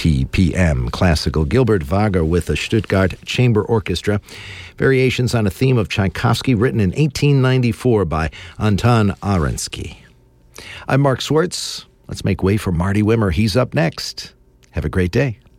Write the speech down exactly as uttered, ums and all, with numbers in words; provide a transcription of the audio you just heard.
thirty p.m. Classical Gilbert Wagner with the Stuttgart Chamber Orchestra. Variations on a theme of Tchaikovsky written in eighteen ninety-four by Anton Arensky. I'm Mark Swartz. Let's make way for Marty Wimmer. He's up next. Have a great day.